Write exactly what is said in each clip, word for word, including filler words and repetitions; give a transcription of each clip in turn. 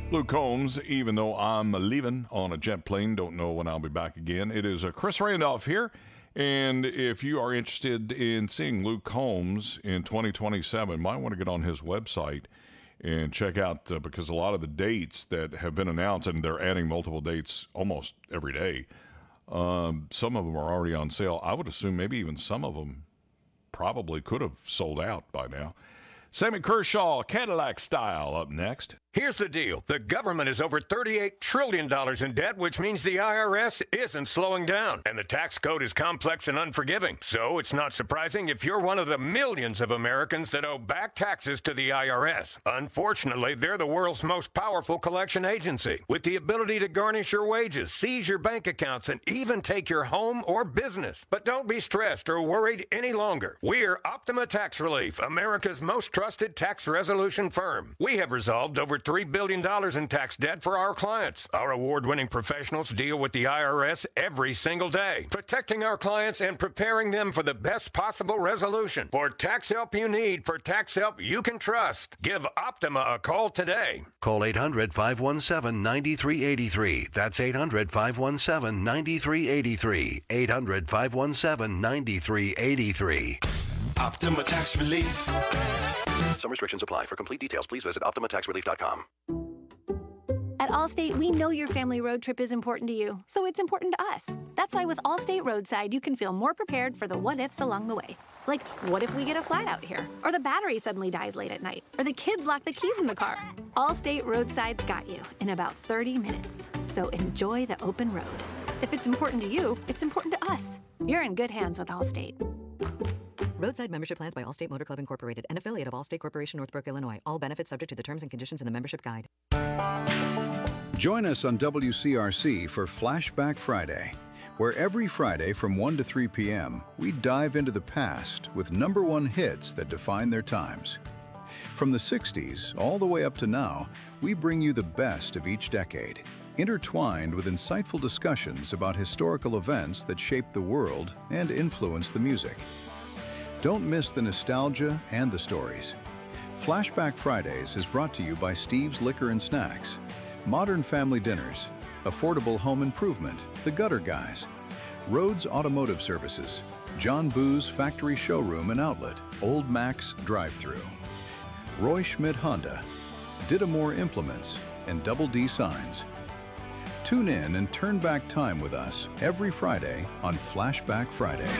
Luke Combs, even though I'm leaving on a jet plane, don't know when I'll be back again. It is uh, Chris Randolph here. And if you are interested in seeing Luke Combs in twenty twenty-seven, might want to get on his website and check out, uh, because a lot of the dates that have been announced, and they're adding multiple dates almost every day, um, some of them are already on sale. I would assume maybe even some of them probably could have sold out by now. Sammy Kershaw, Cadillac Style, up next. Here's the deal. The government is over thirty-eight trillion dollars in debt, which means the I R S isn't slowing down. And the tax code is complex and unforgiving. So it's not surprising if you're one of the millions of Americans that owe back taxes to the I R S. Unfortunately, they're the world's most powerful collection agency, with the ability to garnish your wages, seize your bank accounts, and even take your home or business. But don't be stressed or worried any longer. We're Optima Tax Relief, America's most trusted tax resolution firm. We have resolved over three billion dollars in tax debt for our clients. Our award-winning professionals deal with the I R S every single day, protecting our clients and preparing them for the best possible resolution. For tax help you need, for tax help you can trust, give Optima a call today. Call eight hundred, five one seven, nine three eight three. That's eight hundred, five one seven, nine three eight three. eight hundred, five one seven, nine three eight three. Optima Tax Relief. Some restrictions apply. For complete details, please visit optima tax relief dot com. At Allstate, we know your family road trip is important to you, so it's important to us. That's why with Allstate Roadside, you can feel more prepared for the what-ifs along the way. Like, what if we get a flat out here? Or the battery suddenly dies late at night? Or the kids lock the keys in the car? Allstate Roadside's got you in about thirty minutes. So enjoy the open road. If it's important to you, it's important to us. You're in good hands with Allstate. Roadside membership plans by Allstate Motor Club Incorporated, an affiliate of Allstate Corporation, Northbrook, Illinois. All benefits subject to the terms and conditions in the membership guide. Join us on W C R C for Flashback Friday, where every Friday from one to three p.m., we dive into the past with number one hits that define their times. From the sixties all the way up to now, we bring you the best of each decade, intertwined with insightful discussions about historical events that shaped the world and influenced the music. Don't miss the nostalgia and the stories. Flashback Fridays is brought to you by Steve's Liquor and Snacks, Modern Family Dinners, Affordable Home Improvement, The Gutter Guys, Rhodes Automotive Services, John Boo's Factory Showroom and Outlet, Old Max Drive-Thru, Roy Schmidt Honda, Didamore Implements, and Double D Signs. Tune in and turn back time with us every Friday on Flashback Friday.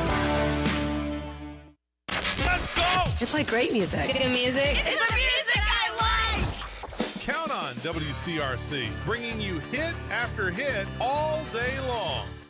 Let's go! It's like great music. Good music. It's the music I like! Count on W C R C, bringing you hit after hit all day long.